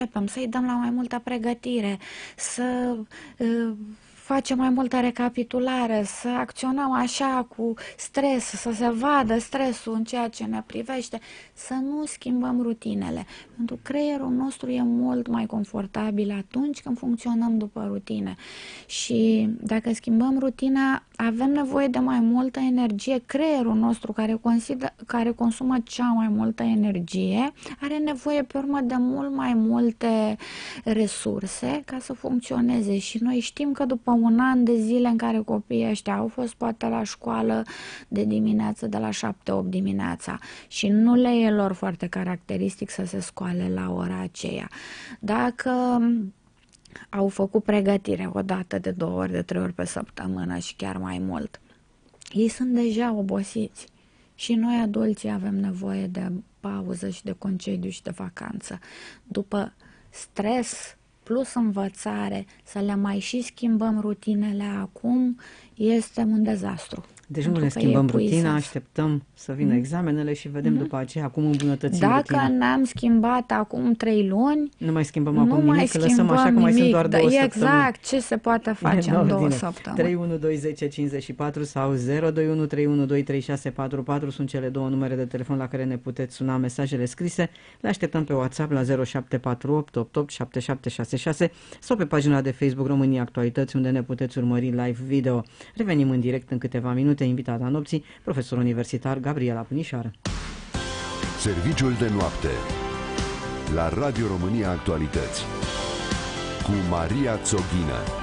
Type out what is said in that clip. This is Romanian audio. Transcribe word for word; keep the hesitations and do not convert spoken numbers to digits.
să-i dăm la mai multă pregătire, să uh, facem mai multă recapitulare, să acționăm așa cu stres, să se vadă stresul în ceea ce ne privește, să nu schimbăm rutinele. Pentru că creierul nostru e mult mai confortabil atunci când funcționăm după rutine. Și dacă schimbăm rutina, avem nevoie de mai multă energie. Creierul nostru, care, consider, care consumă cea mai multă energie, are nevoie pe urmă de mult mai multe resurse ca să funcționeze. Și noi știm că după un an de zile în care copiii ăștia au fost poate la școală de dimineață, de la șapte opt dimineața, și nu le e lor foarte caracteristic să se scoale la ora aceea. Dacă au făcut pregătire o dată, de două ori, de trei ori pe săptămână și chiar mai mult, ei sunt deja obosiți. Și noi, adulții, avem nevoie de pauză și de concediu și de vacanță. După stres plus învățare, să le mai și schimbăm rutinele acum, este un dezastru. Deci nu ne schimbăm rutina, așteptăm să vină mm. examenele și vedem mm-hmm. după aceea cum îmbunătățim Dacă rutina. ne-am schimbat acum trei luni, nu mai schimbăm nu acum mai nimic, schimbăm lăsăm așa nimic, că mai sunt doar două exact, săptămâni. Exact, ce se poate face în două săptămâni. trei unu doi zece cincizeci și patru sau zero doi unu trei unu doi trei șase patru patru sunt cele două numere de telefon la care ne puteți suna mesajele scrise. Le așteptăm pe WhatsApp la zero șapte patru opt opt opt șapte șapte șase șase sau pe pagina de Facebook România Actualități, unde ne puteți urmări live video. Revenim în direct în câteva minute. Invitata nopții, profesor universitar Gabriela Pânișoară. Serviciul de noapte la Radio România Actualități cu Maria Țoghină.